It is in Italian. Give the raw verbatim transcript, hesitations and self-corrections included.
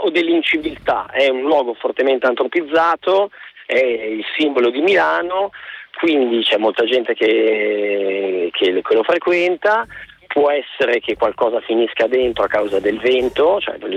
o dell'inciviltà. È un luogo fortemente antropizzato, è il simbolo di Milano, quindi c'è molta gente che, che, che lo frequenta. Può essere che qualcosa finisca dentro a causa del vento, cioè